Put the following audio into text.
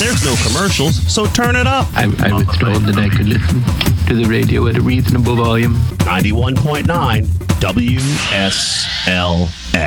There's no commercials, so turn it up. I was told that I could listen to the radio at a reasonable volume. 91.9 WSLS.